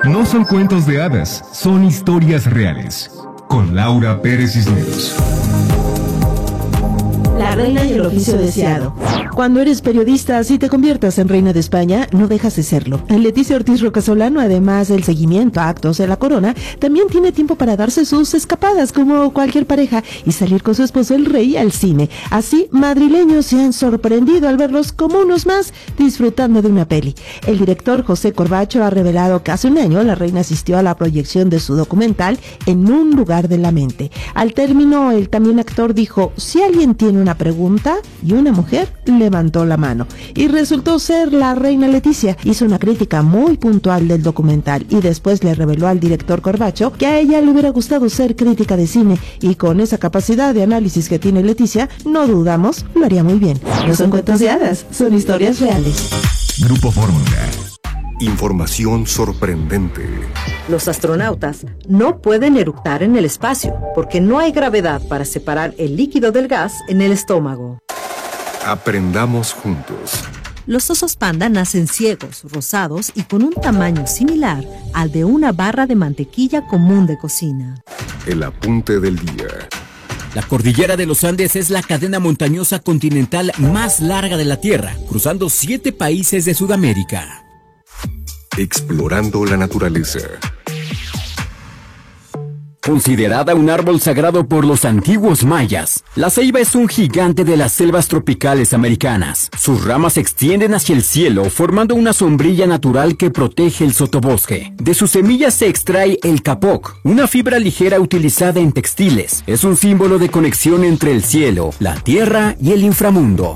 No son cuentos de hadas, son historias reales. Con Laura Pérez Cisneros. La reina y el oficio deseado. Cuando eres periodista, si te conviertas en reina de España, no dejas de serlo. Leticia Ortiz Rocasolano, además del seguimiento a actos de la corona, también tiene tiempo para darse sus escapadas como cualquier pareja y salir con su esposo el rey al cine. Así, madrileños se han sorprendido al verlos como unos más disfrutando de una peli. El director José Corbacho ha revelado que hace un año la reina asistió a la proyección de su documental En un lugar de la mente. Al término, el también actor dijo: si alguien tiene una pregunta, y una mujer levantó la mano. Y resultó ser la reina Leticia. Hizo una crítica muy puntual del documental y después le reveló al director Corbacho que a ella le hubiera gustado ser crítica de cine, y con esa capacidad de análisis que tiene Leticia, no dudamos, lo haría muy bien. No son cuentos de hadas, son historias reales. Grupo Fórmula. Información sorprendente. Los astronautas no pueden eructar en el espacio porque no hay gravedad para separar el líquido del gas en el estómago. Aprendamos juntos. Los osos panda nacen ciegos, rosados y con un tamaño similar al de una barra de mantequilla común de cocina. El apunte del día. La cordillera de los Andes es la cadena montañosa continental más larga de la Tierra, cruzando 7 países de Sudamérica. Explorando la naturaleza. Considerada un árbol sagrado por los antiguos mayas, la ceiba es un gigante de las selvas tropicales americanas. Sus ramas se extienden hacia el cielo, formando una sombrilla natural que protege el sotobosque. De sus semillas se extrae el capoc, una fibra ligera utilizada en textiles. Es un símbolo de conexión entre el cielo, la tierra y el inframundo.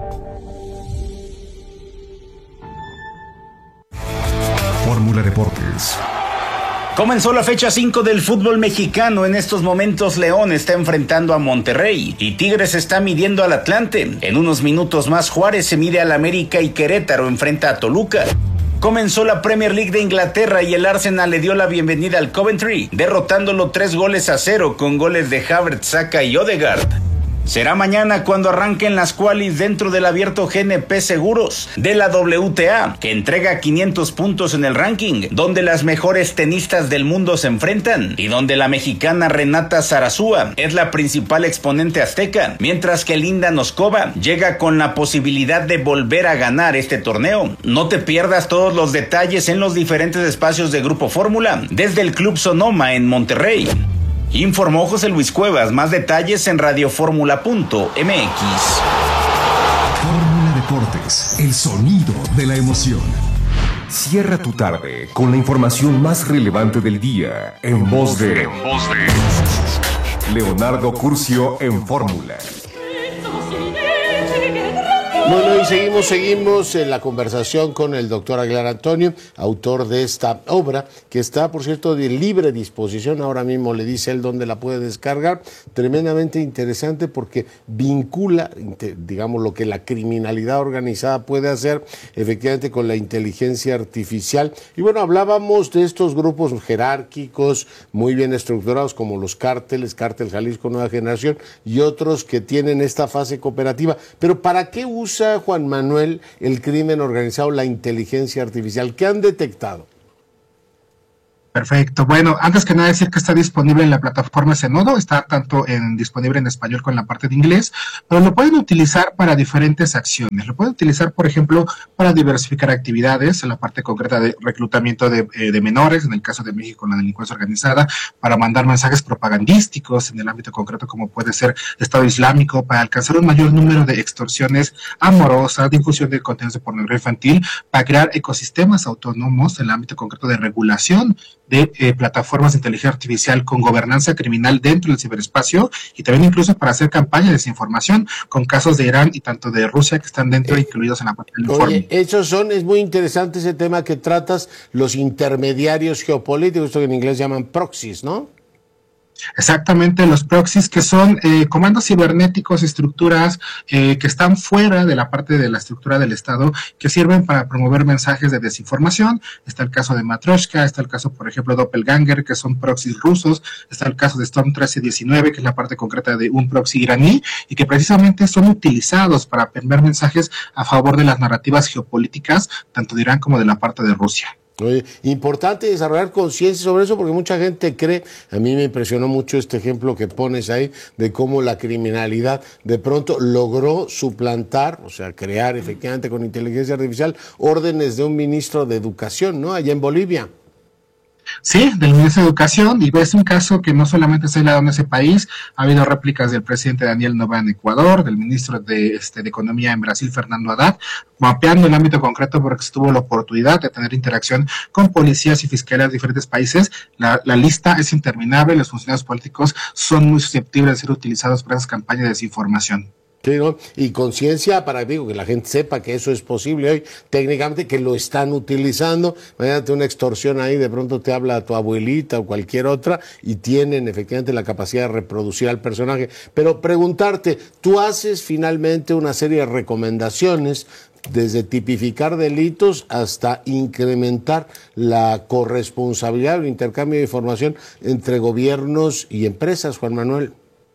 Fórmula Deportes. Comenzó la fecha 5 del fútbol mexicano. En estos momentos León está enfrentando a Monterrey y Tigres está midiendo al Atlante. En unos minutos más Juárez se mide al América y Querétaro enfrenta a Toluca. Comenzó la Premier League de Inglaterra y el Arsenal le dio la bienvenida al Coventry, derrotándolo 3-0 con goles de Havertz, Saka y Odegaard. Será mañana cuando arranquen las qualis dentro del abierto GNP Seguros de la WTA, que entrega 500 puntos en el ranking, donde las mejores tenistas del mundo se enfrentan y donde la mexicana Renata Zarazúa es la principal exponente azteca, mientras que Linda Noskova llega con la posibilidad de volver a ganar este torneo. No te pierdas todos los detalles en los diferentes espacios de Grupo Fórmula, desde el Club Sonoma en Monterrey. Informó José Luis Cuevas. Más detalles en radioformula.mx. Fórmula Deportes, el sonido de la emoción. Cierra tu tarde con la información más relevante del día en voz de Leonardo Curcio en Fórmula. Bueno, y seguimos en la conversación con el doctor Aguilar Antonio, autor de esta obra, que está, por cierto, de libre disposición. Ahora mismo le dice él dónde la puede descargar. Tremendamente interesante porque vincula, digamos, lo que la criminalidad organizada puede hacer efectivamente con la inteligencia artificial. Y bueno, hablábamos de estos grupos jerárquicos muy bien estructurados como los cárteles, Cártel Jalisco Nueva Generación y otros que tienen esta fase cooperativa. Pero ¿para qué usa Juan Manuel el crimen organizado, la inteligencia artificial? ¿Qué han detectado? Perfecto. Bueno, antes que nada decir que está disponible en la plataforma Zenodo, está tanto disponible en español como en la parte de inglés, pero lo pueden utilizar para diferentes acciones. Lo pueden utilizar, por ejemplo, para diversificar actividades, en la parte concreta de reclutamiento de menores, en el caso de México, la delincuencia organizada, para mandar mensajes propagandísticos en el ámbito concreto como puede ser Estado Islámico, para alcanzar un mayor número de extorsiones amorosas, difusión de contenidos de pornografía infantil, para crear ecosistemas autónomos en el ámbito concreto de regulación de plataformas de inteligencia artificial con gobernanza criminal dentro del ciberespacio, y también incluso para hacer campaña de desinformación con casos de Irán y tanto de Rusia que están dentro incluidos en la parte del informe. Es muy interesante ese tema que tratas, los intermediarios geopolíticos, esto que en inglés llaman proxies, ¿no? Exactamente, los proxies, que son comandos cibernéticos, estructuras que están fuera de la parte de la estructura del Estado, que sirven para promover mensajes de desinformación. Está el caso de Matryoshka, está el caso, por ejemplo, Doppelganger, que son proxies rusos, está el caso de Storm 1319, que es la parte concreta de un proxy iraní, y que precisamente son utilizados para enviar mensajes a favor de las narrativas geopolíticas, tanto de Irán como de la parte de Rusia. Oye, importante desarrollar conciencia sobre eso porque mucha gente cree, a mí me impresionó mucho este ejemplo que pones ahí de cómo la criminalidad de pronto logró suplantar, o sea, crear efectivamente con inteligencia artificial órdenes de un ministro de Educación, ¿no? Allá en Bolivia. Sí, del ministro de Educación, y es un caso que no solamente se ha dado en ese país, ha habido réplicas del presidente Daniel Noboa en Ecuador, del ministro de Economía en Brasil, Fernando Haddad, mapeando el ámbito concreto porque se tuvo la oportunidad de tener interacción con policías y fiscales de diferentes países. La lista es interminable, los funcionarios políticos son muy susceptibles de ser utilizados para esas campañas de desinformación. Sí, ¿no? Y conciencia para que la gente sepa que eso es posible hoy, técnicamente, que lo están utilizando. Imagínate una extorsión ahí, de pronto te habla tu abuelita o cualquier otra y tienen efectivamente la capacidad de reproducir al personaje. Pero preguntarte, tú haces finalmente una serie de recomendaciones desde tipificar delitos hasta incrementar la corresponsabilidad o intercambio de información entre gobiernos y empresas, Juan Manuel.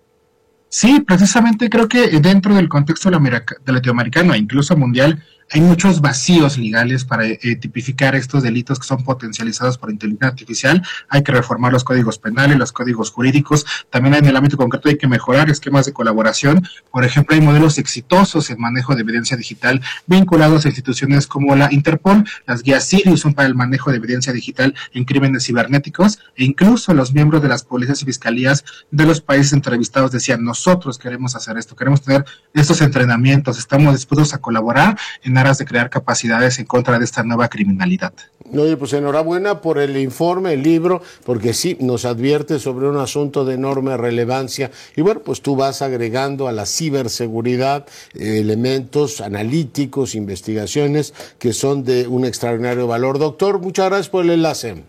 Sí, precisamente creo que dentro del contexto latinoamericano e incluso mundial hay muchos vacíos legales para tipificar estos delitos que son potencializados por inteligencia artificial. Hay que reformar los códigos penales, los códigos jurídicos. También en el ámbito concreto hay que mejorar esquemas de colaboración. Por ejemplo, hay modelos exitosos en manejo de evidencia digital vinculados a instituciones como la Interpol. Las guías Sirius son para el manejo de evidencia digital en crímenes cibernéticos, e incluso los miembros de las policías y fiscalías de los países entrevistados decían: nosotros queremos hacer esto, queremos tener estos entrenamientos, estamos dispuestos a colaborar en aras de crear capacidades en contra de esta nueva criminalidad. Oye, pues enhorabuena por el informe, el libro, porque sí, nos advierte sobre un asunto de enorme relevancia. Y bueno, pues tú vas agregando a la ciberseguridad elementos analíticos, investigaciones que son de un extraordinario valor. Doctor, muchas gracias por el enlace.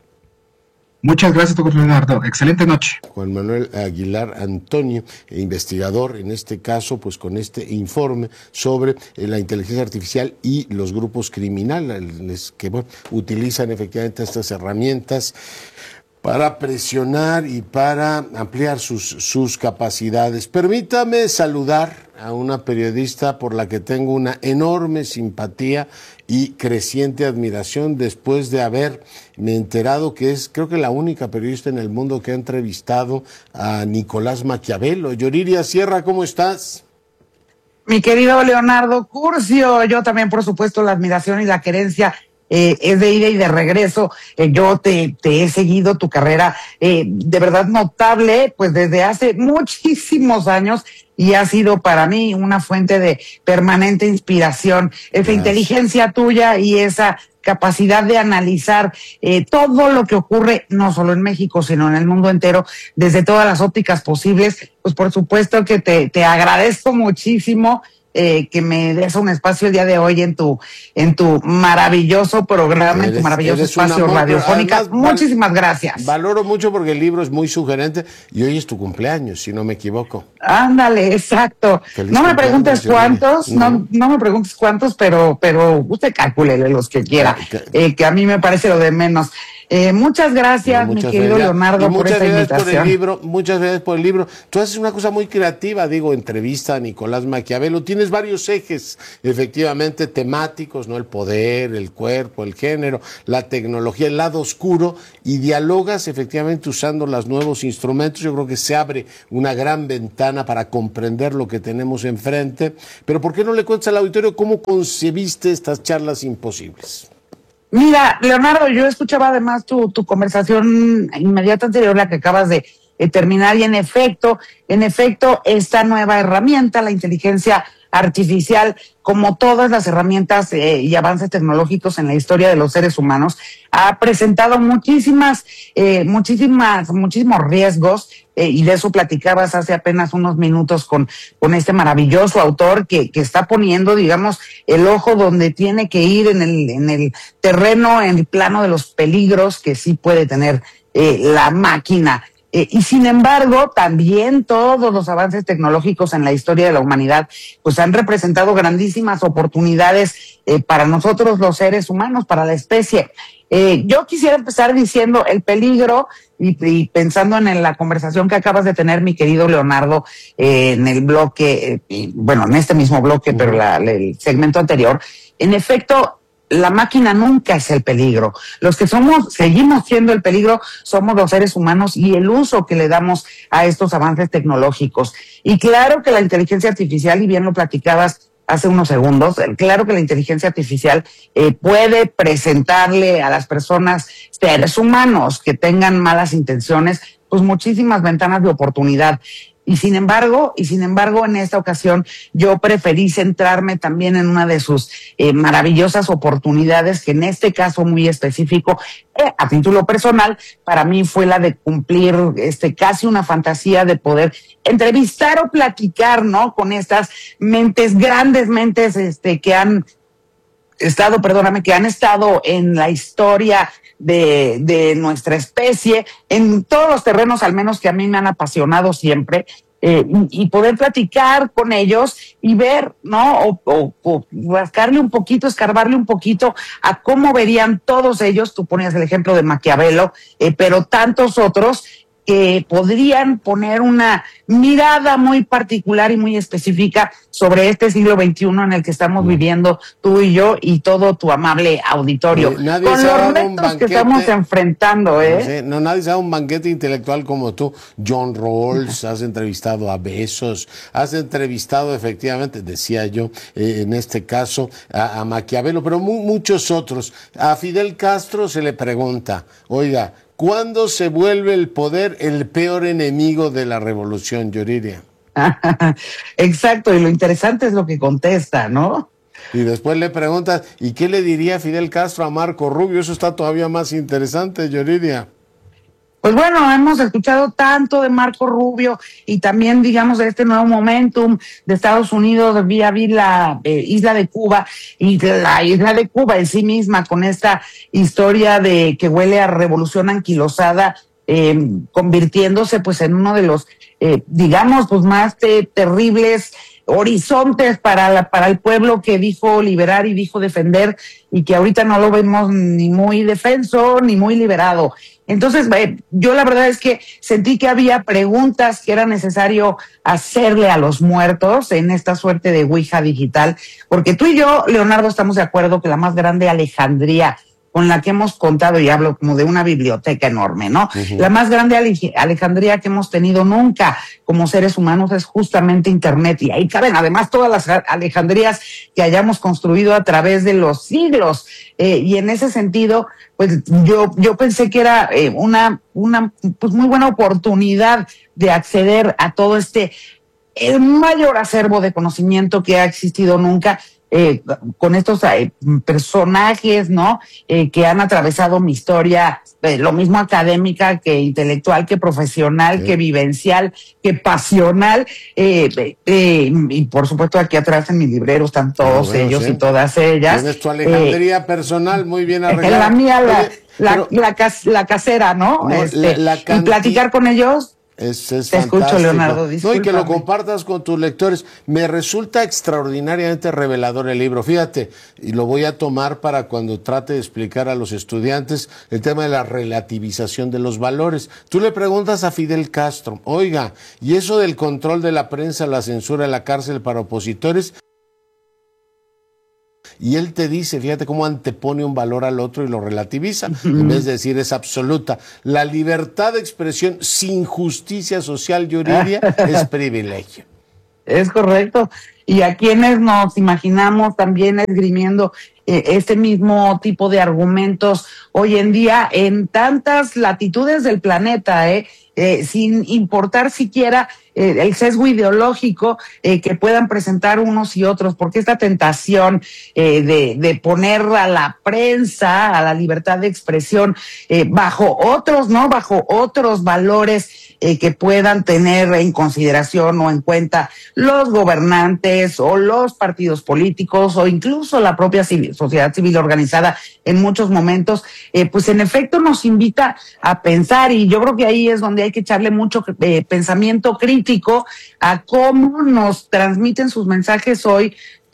Muchas gracias, doctor Leonardo. Excelente noche. Juan Manuel Aguilar Antonio, investigador en este caso, pues con este informe sobre la inteligencia artificial y los grupos criminales que utilizan efectivamente estas herramientas para presionar y para ampliar sus capacidades. Permítame saludar a una periodista por la que tengo una enorme simpatía y creciente admiración después de haberme enterado que es, creo que la única periodista en el mundo que ha entrevistado a Nicolás Maquiavelo. Yoriria Sierra, ¿cómo estás? Mi querido Leonardo Curcio, yo también, por supuesto, la admiración y la querencia es de ida y de regreso. Yo te he seguido tu carrera de verdad notable, pues desde hace muchísimos años, y ha sido para mí una fuente de permanente inspiración. Esa inteligencia tuya y esa capacidad de analizar todo lo que ocurre, no solo en México, sino en el mundo entero, desde todas las ópticas posibles. Pues por supuesto que te agradezco muchísimo que me des un espacio el día de hoy en tu maravilloso programa, en tu maravilloso espacio radiofónico. Muchísimas gracias. Valoro mucho porque el libro es muy sugerente y hoy es tu cumpleaños, si no me equivoco. Ándale, exacto. No me preguntes cuántos, no me preguntes cuántos, pero usted calcúlele los que quiera, que a mí me parece lo de menos. Muchas gracias, mi querido Leonardo, por esta invitación. Muchas gracias por el libro. Tú haces una cosa muy creativa, entrevista a Nicolás Maquiavelo. Tienes varios ejes, efectivamente, temáticos, ¿no? El poder, el cuerpo, el género, la tecnología, el lado oscuro, y dialogas efectivamente usando los nuevos instrumentos. Yo creo que se abre una gran ventana para comprender lo que tenemos enfrente. Pero ¿por qué no le cuentas al auditorio cómo concebiste estas charlas imposibles? Mira, Leonardo, yo escuchaba además tu conversación inmediata anterior, la que acabas de terminar, y en efecto, esta nueva herramienta, la inteligencia artificial, como todas las herramientas y avances tecnológicos en la historia de los seres humanos, ha presentado muchísimos riesgos, y de eso platicabas hace apenas unos minutos con este maravilloso autor que está poniendo, digamos, el ojo donde tiene que ir en el terreno, en el plano de los peligros que sí puede tener la máquina. Y sin embargo, también todos los avances tecnológicos en la historia de la humanidad pues han representado grandísimas oportunidades para nosotros los seres humanos, para la especie. Yo quisiera empezar diciendo el peligro y pensando en la conversación que acabas de tener, mi querido Leonardo, en el bloque, en este mismo bloque, pero el segmento anterior. En efecto, la máquina nunca es el peligro. Los que seguimos siendo el peligro, somos los seres humanos y el uso que le damos a estos avances tecnológicos. Y claro que la inteligencia artificial, y bien lo platicabas hace unos segundos, claro que la inteligencia artificial puede presentarle a las personas, seres humanos que tengan malas intenciones, pues muchísimas ventanas de oportunidad. Y sin embargo, en esta ocasión, yo preferí centrarme también en una de sus maravillosas oportunidades, que en este caso muy específico, a título personal, para mí fue la de cumplir casi una fantasía de poder entrevistar o platicar, ¿no? Con estas grandes mentes, que han estado en la historia de nuestra especie, en todos los terrenos, al menos que a mí me han apasionado siempre, y poder platicar con ellos y ver, ¿no? O rascarle un poquito, escarbarle un poquito a cómo verían todos ellos. Tú ponías el ejemplo de Maquiavelo, pero tantos otros que podrían poner una mirada muy particular y muy específica sobre este siglo XXI en el que estamos viviendo tú y yo y todo tu amable auditorio. Con los retos que estamos enfrentando, nadie se da un banquete intelectual como tú. John Rawls, has entrevistado a Bezos, has entrevistado efectivamente, decía yo, en este caso, a Maquiavelo, pero muchos otros. A Fidel Castro se le pregunta, oiga, ¿cuándo se vuelve el poder el peor enemigo de la revolución, Yuriria? Exacto, y lo interesante es lo que contesta, ¿no? Y después le preguntas, ¿y qué le diría Fidel Castro a Marco Rubio? Eso está todavía más interesante, Yuriria. Pues bueno, hemos escuchado tanto de Marco Rubio y también, digamos, de este nuevo momentum de Estados Unidos vía la isla de Cuba, y de la isla de Cuba en sí misma, con esta historia de que huele a revolución anquilosada, convirtiéndose pues en uno de los, digamos, pues más terribles horizontes para el pueblo que dijo liberar y dijo defender, y que ahorita no lo vemos ni muy defenso ni muy liberado. Entonces, yo la verdad es que sentí que había preguntas que era necesario hacerle a los muertos en esta suerte de ouija digital, porque tú y yo, Leonardo, estamos de acuerdo que la más grande Alejandría con la que hemos contado, y hablo como de una biblioteca enorme, ¿no? Uh-huh. La más grande Alejandría que hemos tenido nunca como seres humanos es justamente Internet, y ahí caben además todas las Alejandrías que hayamos construido a través de los siglos, y en ese sentido, pues yo pensé que era una pues muy buena oportunidad de acceder a todo el mayor acervo de conocimiento que ha existido nunca, con estos personajes, ¿no? Que han atravesado mi historia, lo mismo académica que intelectual, que profesional, que vivencial, que pasional, y por supuesto aquí atrás en mi librero están todos ellos y todas ellas. Tienes tu Alejandría personal muy bien arreglada. La mía, la casera, ¿no? Y platicar con ellos. Es Te fantástico. Escucho, Leonardo, discúlpame. No, y que lo compartas con tus lectores. Me resulta extraordinariamente revelador el libro. Fíjate, y lo voy a tomar para cuando trate de explicar a los estudiantes el tema de la relativización de los valores. Tú le preguntas a Fidel Castro, oiga, ¿y eso del control de la prensa, la censura, la cárcel para opositores? Y él te dice, fíjate cómo antepone un valor al otro y lo relativiza, en vez de decir es absoluta. La libertad de expresión sin justicia social, Yuridia, es privilegio. Es correcto. Y a quienes nos imaginamos también esgrimiendo este mismo tipo de argumentos hoy en día en tantas latitudes del planeta, sin importar siquiera el sesgo ideológico que puedan presentar unos y otros, porque esta tentación de poner a la prensa, a la libertad de expresión, bajo otros valores que puedan tener en consideración o en cuenta los gobernantes o los partidos políticos o incluso la propia sociedad civil organizada en muchos momentos, pues en efecto nos invita a pensar, y yo creo que ahí es donde hay que echarle mucho pensamiento crítico a cómo nos transmiten sus mensajes hoy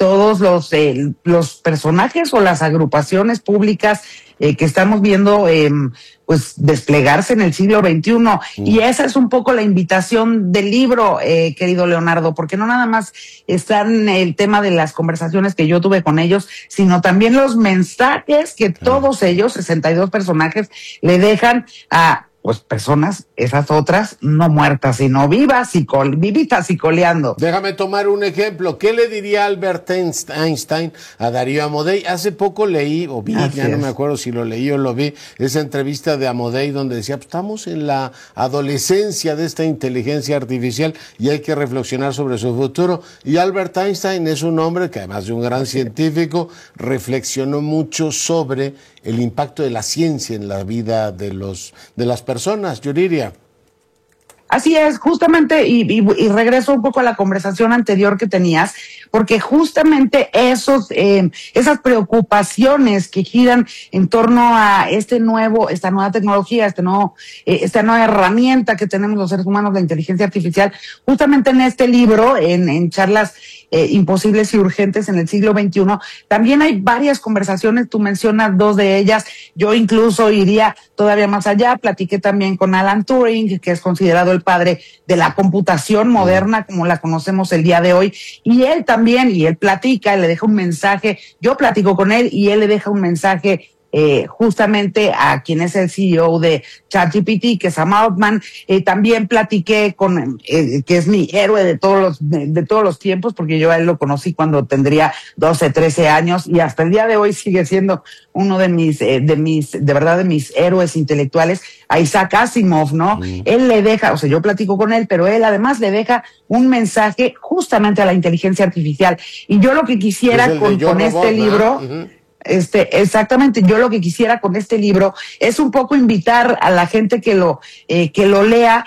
todos los personajes o las agrupaciones públicas que estamos viendo pues desplegarse en el siglo XXI. Y esa es un poco la invitación del libro, querido Leonardo, porque no nada más está en el tema de las conversaciones que yo tuve con ellos, sino también los mensajes que todos ellos, 62 personajes, le dejan a pues personas, esas otras, no muertas, sino vivas y vivitas y coleando. Déjame tomar un ejemplo. ¿Qué le diría Albert Einstein a Darío Amodei? Hace poco leí, o vi, ya no me acuerdo si lo leí o lo vi, esa entrevista de Amodei donde decía, pues, estamos en la adolescencia de esta inteligencia artificial y hay que reflexionar sobre su futuro. Y Albert Einstein es un hombre que, además de un gran científico, reflexionó mucho sobre el impacto de la ciencia en la vida de las personas, Yuriria. Así es, justamente, y regreso un poco a la conversación anterior que tenías, porque justamente esas preocupaciones que giran en torno a esta nueva tecnología, esta nueva herramienta que tenemos los seres humanos, la inteligencia artificial, justamente en este libro, en charlas imposibles y urgentes en el siglo XXI, también hay varias conversaciones, tú mencionas dos de ellas, yo incluso iría todavía más allá, platiqué también con Alan Turing, que es considerado el padre de la computación moderna como la conocemos el día de hoy, y él platica, le deja un mensaje, yo platico con él y él le deja un mensaje justamente a quien es el CEO de ChatGPT, que es Sam Altman. También platiqué con que es mi héroe de todos los tiempos, porque yo a él lo conocí cuando tendría 12, 13 años y hasta el día de hoy sigue siendo uno de mis héroes intelectuales, a Isaac Asimov, ¿no? Él le deja, yo platico con él, pero él además le deja un mensaje justamente a la inteligencia artificial. Y yo lo que quisiera con este libro, exactamente, yo lo que quisiera con este libro es un poco invitar a la gente que lo lea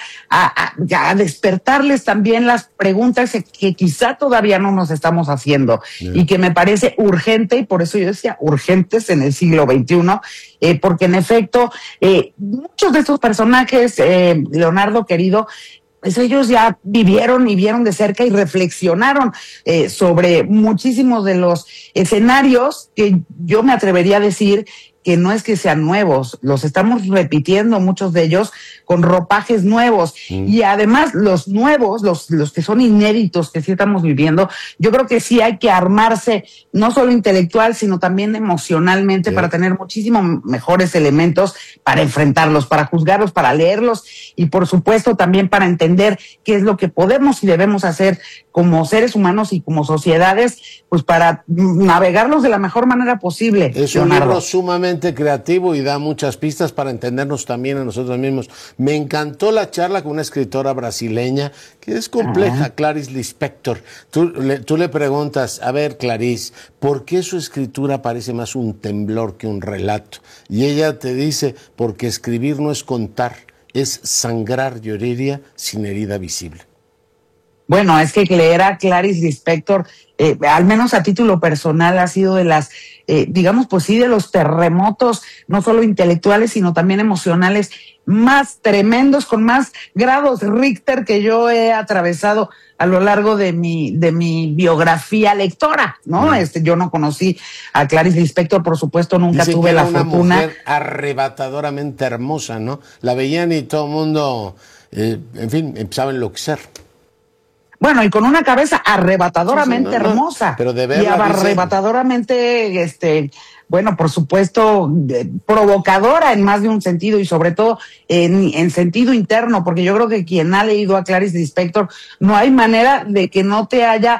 a despertarles también las preguntas que quizá todavía no nos estamos haciendo y que me parece urgente, y por eso yo decía urgentes en el siglo XXI, porque en efecto muchos de estos personajes, Leonardo querido, pues ellos ya vivieron y vieron de cerca y reflexionaron sobre muchísimos de los escenarios que yo me atrevería a decir que no es que sean nuevos, los estamos repitiendo muchos de ellos con ropajes nuevos. Y además los nuevos, los que son inéditos que sí estamos viviendo, yo creo que sí hay que armarse, no solo intelectual, sino también emocionalmente, para tener muchísimo mejores elementos para enfrentarlos, para juzgarlos, para leerlos y por supuesto también para entender qué es lo que podemos y debemos hacer como seres humanos y como sociedades, pues para navegarlos de la mejor manera posible. Es un libro sumamente creativo y da muchas pistas para entendernos también a nosotros mismos. Me encantó la charla con una escritora brasileña que es compleja, Clarice Lispector. Tú le preguntas, a ver, Clarice, ¿por qué su escritura parece más un temblor que un relato? Y ella te dice, porque escribir no es contar, es sangrar, Yuriria, sin herida visible. Bueno, es que leer a Clarice Lispector, al menos a título personal, ha sido de las, digamos, pues sí, de los terremotos, no solo intelectuales, sino también emocionales, más tremendos, con más grados Richter que yo he atravesado a lo largo de mi biografía lectora, ¿no? Yo no conocí a Clarice Lispector, por supuesto, nunca tuve la fortuna. Una mujer arrebatadoramente hermosa, ¿no? La veían y todo el mundo, en fin, empezaba a enloquecer. Bueno, y con una cabeza arrebatadoramente hermosa. Pero de verla, y arrebatadoramente, bueno, por supuesto, provocadora en más de un sentido y sobre todo en sentido interno, porque yo creo que quien ha leído a Clarice Lispector, no hay manera de que no te haya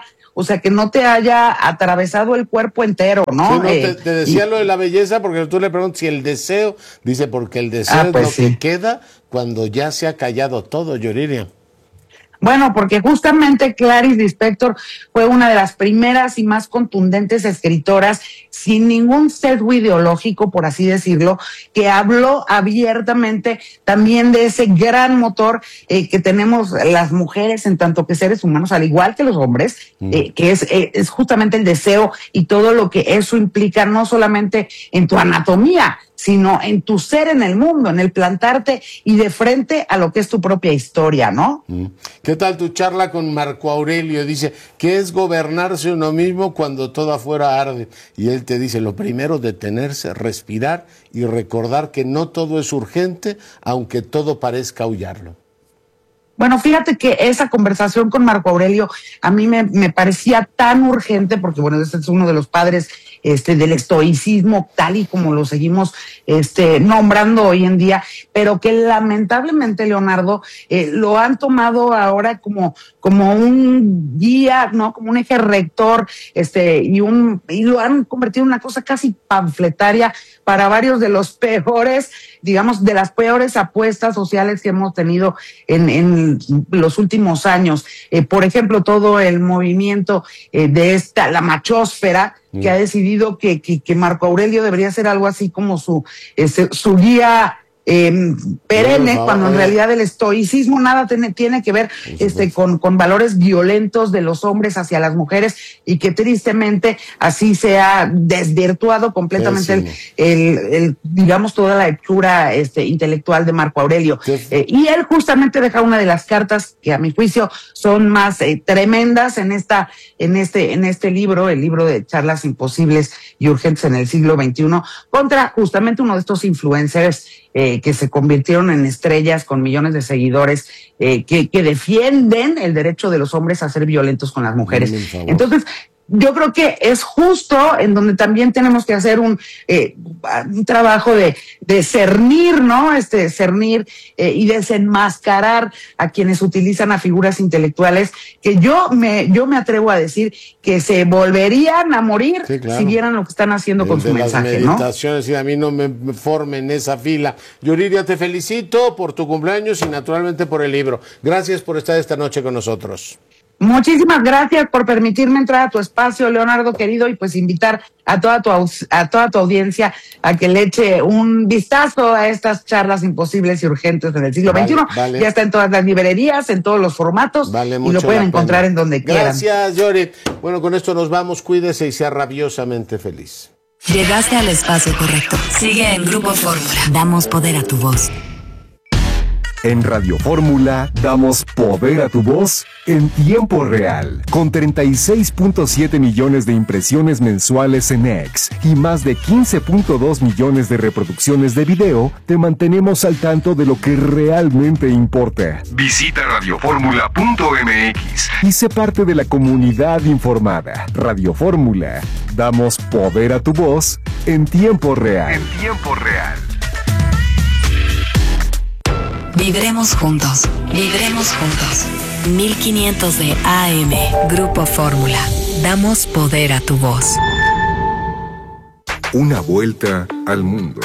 atravesado el cuerpo entero, ¿no? Sí, no te decía lo de la belleza, porque tú le preguntas si el deseo, dice, porque el deseo es lo que queda cuando ya se ha callado todo, Yuriria. Bueno, porque justamente Clarice Lispector fue una de las primeras y más contundentes escritoras, sin ningún sesgo ideológico, por así decirlo, que habló abiertamente también de ese gran motor que tenemos las mujeres en tanto que seres humanos, al igual que los hombres, que es justamente el deseo y todo lo que eso implica, no solamente en tu anatomía, sino en tu ser en el mundo, en el plantarte y de frente a lo que es tu propia historia, ¿no? ¿Qué tal tu charla con Marco Aurelio? Dice, ¿qué es gobernarse uno mismo cuando todo afuera arde? Y él te dice, lo primero, detenerse, respirar y recordar que no todo es urgente, aunque todo parezca aullarlo. Bueno, fíjate que esa conversación con Marco Aurelio a mí me parecía tan urgente porque, bueno, este es uno de los padres del estoicismo, tal y como lo seguimos nombrando hoy en día, pero que lamentablemente, Leonardo, lo han tomado ahora como un guía, ¿no? Como un eje rector, y lo han convertido en una cosa casi panfletaria para varios de los peores, digamos, de las peores apuestas sociales que hemos tenido en los últimos años. Por ejemplo, todo el movimiento la machósfera, que ha decidido que Marco Aurelio debería ser algo así como su guía perenne, cuando en realidad el estoicismo nada tiene que ver con valores violentos de los hombres hacia las mujeres, y que tristemente así se ha desvirtuado completamente digamos, toda la lectura intelectual de Marco Aurelio. Y él justamente deja una de las cartas que a mi juicio son más tremendas en este libro, el libro de Charlas Imposibles y Urgentes en el siglo XXI, contra justamente uno de estos influencers que se convirtieron en estrellas con millones de seguidores, que defienden el derecho de los hombres a ser violentos con las mujeres. Entonces, yo creo que es justo en donde también tenemos que hacer un trabajo de cernir, ¿no? Cernir y desenmascarar a quienes utilizan a figuras intelectuales que yo me atrevo a decir que se volverían a morir, sí, claro, si vieran lo que están haciendo con su mensaje, ¿no? Meditaciones, y a mí no me formen esa fila. Yuridia, te felicito por tu cumpleaños y naturalmente por el libro. Gracias por estar esta noche con nosotros. Muchísimas gracias por permitirme entrar a tu espacio, Leonardo querido, y pues invitar a toda tu audiencia a que le eche un vistazo a estas charlas imposibles y urgentes en el siglo XXI. Vale. Ya está en todas las librerías, en todos los formatos, y lo pueden encontrar en donde quieran. Gracias, Yori. Bueno, con esto nos vamos. Cuídese y sea rabiosamente feliz. Llegaste al espacio correcto. Sigue en Grupo Fórmula. Damos poder a tu voz. En Radio Fórmula damos poder a tu voz en tiempo real, con 36.7 millones de impresiones mensuales en X y más de 15.2 millones de reproducciones de video. Te mantenemos al tanto de lo que realmente importa. Visita radioformula.mx y sé parte de la comunidad informada. Radio Fórmula, damos poder a tu voz en tiempo real. En tiempo real. Vibremos juntos, vibremos juntos. 1500 de AM, Grupo Fórmula. Damos poder a tu voz. Una vuelta al mundo.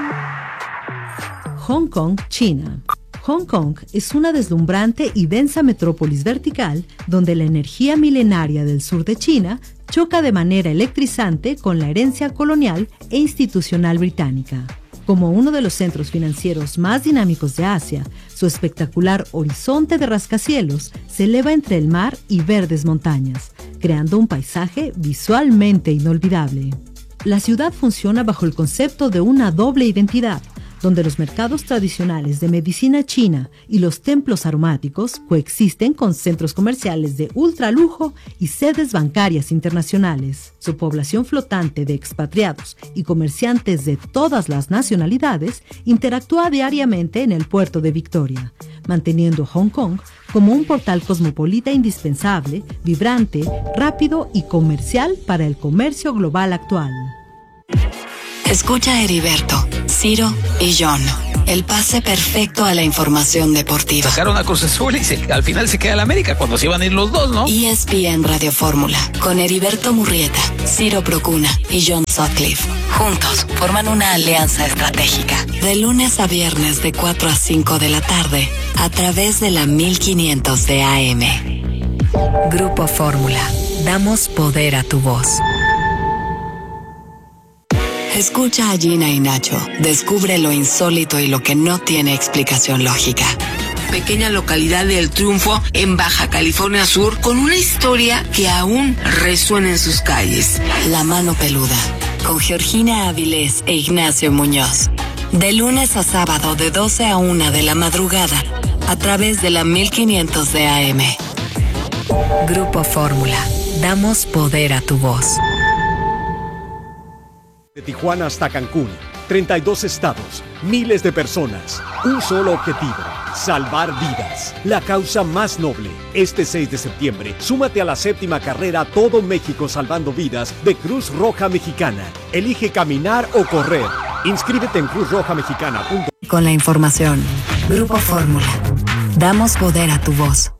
Hong Kong, China. Hong Kong es una deslumbrante y densa metrópolis vertical donde la energía milenaria del sur de China choca de manera electrizante con la herencia colonial e institucional británica. Como uno de los centros financieros más dinámicos de Asia, su espectacular horizonte de rascacielos se eleva entre el mar y verdes montañas, creando un paisaje visualmente inolvidable. La ciudad funciona bajo el concepto de una doble identidad, donde los mercados tradicionales de medicina china y los templos aromáticos coexisten con centros comerciales de ultralujo y sedes bancarias internacionales. Su población flotante de expatriados y comerciantes de todas las nacionalidades interactúa diariamente en el puerto de Victoria, manteniendo Hong Kong como un portal cosmopolita indispensable, vibrante, rápido y comercial para el comercio global actual. Escucha a Heriberto, Ciro y John. El pase perfecto a la información deportiva. Sacaron a Cruz Azul y al final se queda el América cuando se iban a ir los dos, ¿no? ESPN Radio Fórmula, con Heriberto Murrieta, Ciro Procuna y John Sutcliffe. Juntos forman una alianza estratégica. De lunes a viernes de 4 a 5 de la tarde, a través de la 1500 de AM. Grupo Fórmula. Damos poder a tu voz. Escucha a Gina y Nacho. Descubre lo insólito y lo que no tiene explicación lógica. Pequeña localidad de El Triunfo, en Baja California Sur, con una historia que aún resuena en sus calles. La mano peluda. con Georgina Avilés e Ignacio Muñoz. De lunes a sábado de 12 a 1 de la madrugada, a través de la 1500 de AM. Grupo Fórmula. Damos poder a tu voz. De Tijuana hasta Cancún, 32 estados, miles de personas, un solo objetivo, salvar vidas. La causa más noble. Este 6 de septiembre, súmate a la 7ª carrera Todo México Salvando Vidas de Cruz Roja Mexicana. Elige caminar o correr. Inscríbete en cruzrojamexicana.com. Con la información. Grupo Fórmula. Damos poder a tu voz.